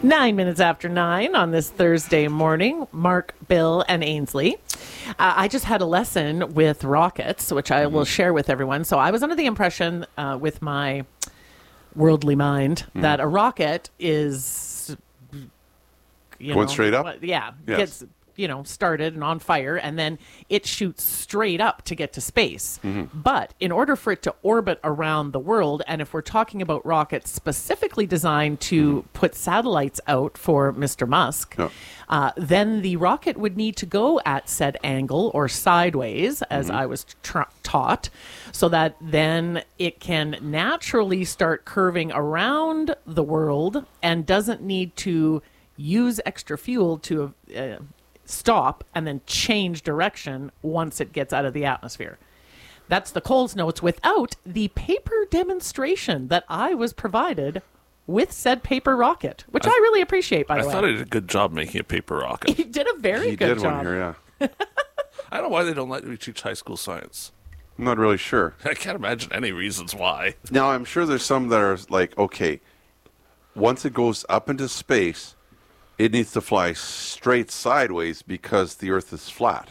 9 minutes after 9 on this Thursday morning. Mark, Bill, and Ainsley. I just had a lesson with rockets, which I will share with everyone. So I was under the impression with my worldly mind that a rocket is going straight up. Yeah, yes. Gets started and on fire, and then it shoots straight up to get to space. But in order for it to orbit around the world, and if we're talking about rockets specifically designed to put satellites out for Mr. Musk, then the rocket would need to go at said angle or sideways, as I was taught, so that then it can naturally start curving around the world and doesn't need to use extra fuel to stop and then change direction once it gets out of the atmosphere. That's the Coles Notes without the paper demonstration that I was provided with said paper rocket, which I really appreciate, by the way. I thought he did a good job making a paper rocket. He did a very good job. One here, yeah. I don't know why they don't let me teach high school science. I'm not really sure. I can't imagine any reasons why. Now, I'm sure there's some that are like, okay, once it goes up into space, it needs to fly straight sideways because the Earth is flat.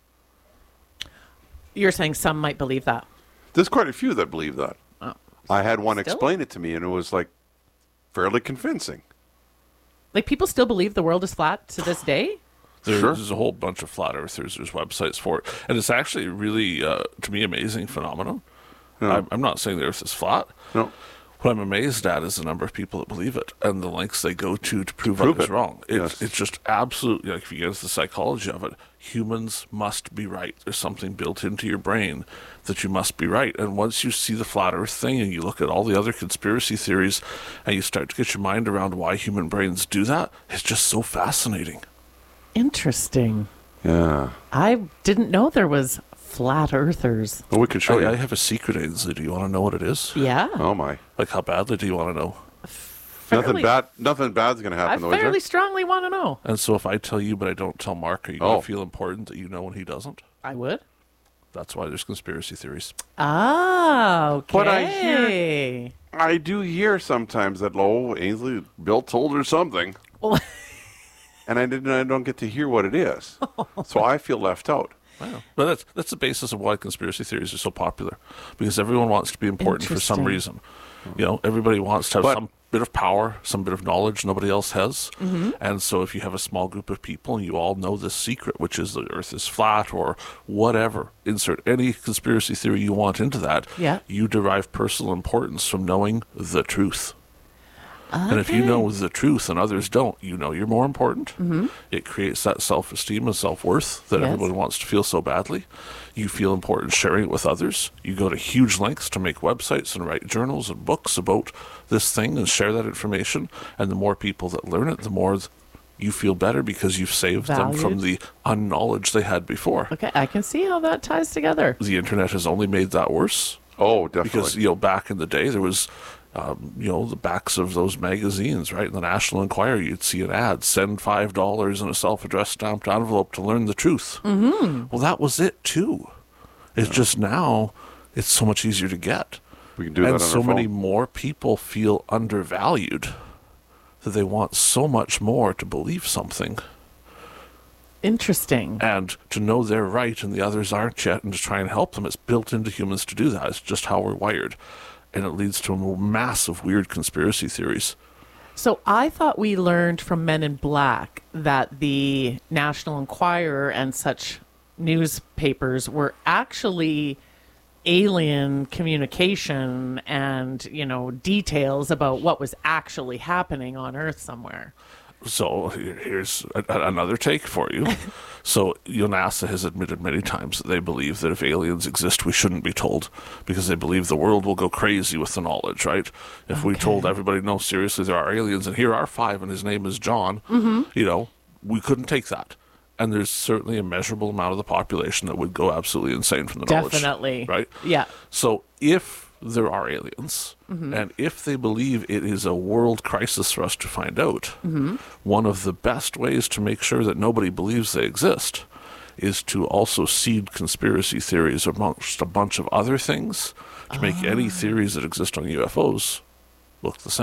You're saying some might believe that? There's quite a few that believe that. Oh. I had one Still? explain it to me, and it was like fairly convincing. Like, people still believe the world is flat to this day? There's a whole bunch of flat earthers. There's websites for it. And it's actually a really, to me, amazing phenomenon. No. I'm not saying the Earth is flat. No. What I'm amazed at is the number of people that believe it and the lengths they go to prove prove others it. wrong. Yes. It's just absolutely, like, if you get into the psychology of it, humans must be right. There's something built into your brain that you must be right. And once you see the flat Earth thing and you look at all the other conspiracy theories and you start to get your mind around why human brains do that, it's just so fascinating. Interesting. Yeah. I didn't know there was flat earthers. Well, we could show you. I have a secret, Ainsley. Do you want to know what it is? Yeah. Oh, my. Like, how badly do you want to know? Nothing bad's going to I happen, though, is fairly there? strongly want to know. And so if I tell you but I don't tell Mark, are you going to feel important that you know and he doesn't? I would. That's why there's conspiracy theories. Ah, okay. But I do hear sometimes that, Ainsley, Bill told her something. Well, And I don't get to hear what it is. So I feel left out. Wow. But that's the basis of why conspiracy theories are so popular, because everyone wants to be important for some reason. Everybody wants to have some bit of power, some bit of knowledge nobody else has. And so if you have a small group of people and you all know this secret, which is the Earth is flat or whatever, insert any conspiracy theory you want into that, you derive personal importance from knowing the truth. And if you know the truth and others don't, you're more important. It creates that self-esteem and self-worth that everybody wants to feel so badly. You feel important sharing it with others. You go to huge lengths to make websites and write journals and books about this thing and share that information. And the more people that learn it, the more you feel better because you've saved them from the unknowledge they had before. Okay, I can see how that ties together. The internet has only made that worse. Oh, definitely. Because, back in the day, there was... the backs of those magazines, right? In the National Enquirer, you'd see an ad, send $5 in a self-addressed stamped envelope to learn the truth. Well, that was it, too. It's just now, it's so much easier to get. We can do that on our phone. And so many more people feel undervalued that they want so much more to believe something. Interesting. And to know they're right and the others aren't yet, and to try and help them, it's built into humans to do that. It's just how we're wired. And it leads to massive weird conspiracy theories. So I thought we learned from Men in Black that the National Enquirer and such newspapers were actually alien communication and, details about what was actually happening on Earth somewhere. So here's another take for you. So NASA has admitted many times that they believe that if aliens exist, we shouldn't be told, because they believe the world will go crazy with the knowledge, right? If we told everybody, no, seriously, there are aliens, and here are 5, and his name is John, we couldn't take that. And there's certainly a measurable amount of the population that would go absolutely insane from the knowledge. Definitely. Right? Yeah. So if there are aliens, and if they believe it is a world crisis for us to find out, one of the best ways to make sure that nobody believes they exist is to also seed conspiracy theories amongst a bunch of other things to make any theories that exist on UFOs look the same.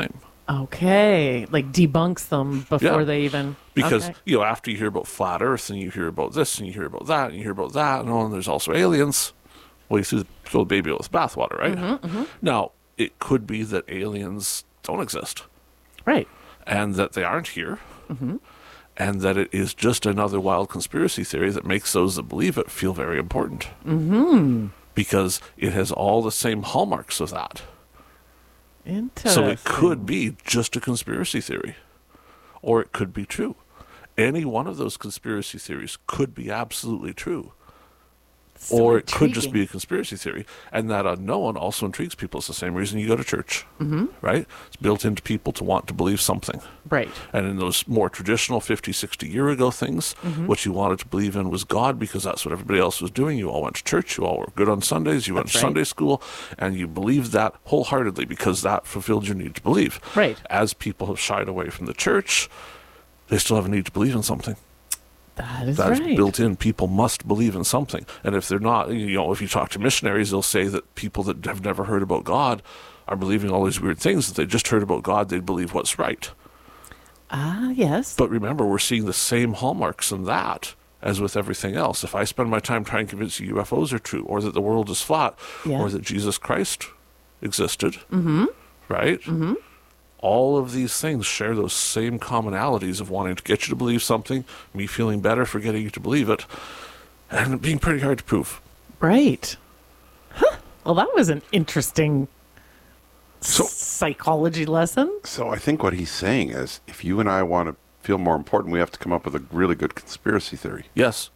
Okay, like debunks them before Yeah. they even. Because, Okay. after you hear about flat Earth and you hear about this and you hear about that and you hear about that, and there's also aliens, well, you throw the baby out with the bathwater, right? Now, it could be that aliens don't exist Right. and that they aren't here and that it is just another wild conspiracy theory that makes those that believe it feel very important. Because it has all the same hallmarks of that. Interesting. So it could be just a conspiracy theory, or it could be true. Any one of those conspiracy theories could be absolutely true, So or it could just intriguing. be a conspiracy theory. And that unknown also intrigues people. It's the same reason you go to church, right? It's built into people to want to believe something. Right. And in those more traditional 50, 60 year ago things, what you wanted to believe in was God because that's what everybody else was doing. You all went to church, you all were good on Sundays, you went That's to right. Sunday school, and you believed that wholeheartedly because that fulfilled your need to believe. Right. As people have shied away from the church, they still have a need to believe in something. That is That's right. built in. People must believe in something. And if they're not, if you talk to missionaries, they'll say that people that have never heard about God are believing all these weird things. If they just heard about God, they'd believe what's right. Ah, yes. But remember, we're seeing the same hallmarks in that as with everything else. If I spend my time trying to convince you UFOs are true, or that the world is flat, Yeah. or that Jesus Christ existed, right? All of these things share those same commonalities of wanting to get you to believe something, me feeling better for getting you to believe it, and it being pretty hard to prove. Right. Huh. Well, that was an interesting So- psychology lesson. So I think what he's saying is, if you and I want to feel more important, we have to come up with a really good conspiracy theory Yes.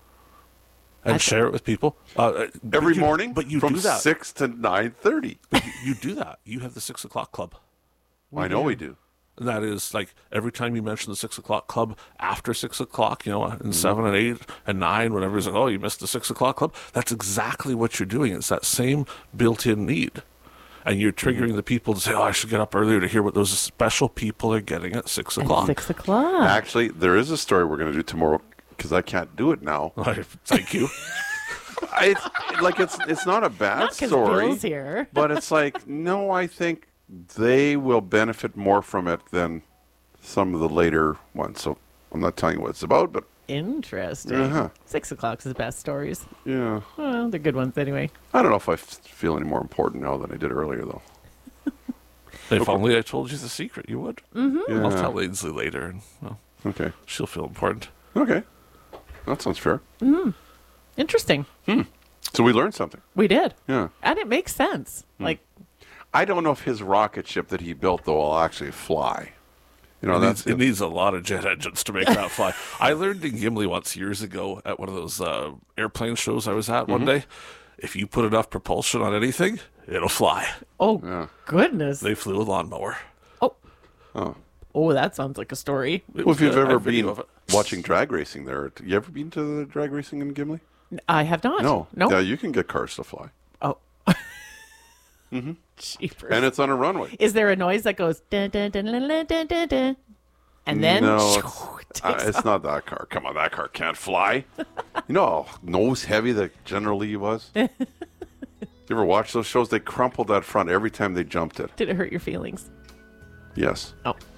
And share it with people. every morning. But you from do that. 6 to 9:30. You do that. You have the 6 o'clock club. I know we do. And that is like every time you mention the 6 o'clock club after 6 o'clock, and 7 and 8 and 9, whenever it's like, oh, you missed the 6 o'clock club. That's exactly what you're doing. It's that same built in need. And you're triggering the people to say, oh, I should get up earlier to hear what those special people are getting at 6 At o'clock. 6 o'clock. Actually, there is a story we're going to do tomorrow because I can't do it now. Thank you. It's not a bad Not 'cause story, Bill's here. but it's like, no, I think they will benefit more from it than some of the later ones. So I'm not telling you what it's about, but Interesting. Uh-huh. 6 o'clock's the best stories. yeah, Well, they're good ones anyway. I don't know if I feel any more important now than I did earlier, though. If only I told you the secret, you would. Yeah. I'll tell Ainsley later, and Okay, she'll feel important. okay, that sounds fair. Interesting. So we learned something. We did. Yeah, And it makes sense. Like, I don't know if his rocket ship that he built though will actually fly. It needs a lot of jet engines to make that fly. I learned in Gimli once years ago at one of those airplane shows I was at one day, if you put enough propulsion on anything, it'll fly. oh, Yeah. goodness. They flew a lawnmower. Oh, that sounds like a story. It Well, was if you've good. I ever have video been of it. watching drag racing there, you ever been to the drag racing in Gimli? I have not. No. No. Yeah, you can get cars to fly. Oh. Jeepers. And it's on a runway. Is there a noise that goes dun, dun, dun, dun, dun, dun, dun, dun, and then No, it takes it's off? not that car. Come on, that car can't fly. You know how nose heavy the General Lee was? You ever watch those shows? They crumpled that front every time they jumped it. Did it hurt your feelings? Yes. Oh.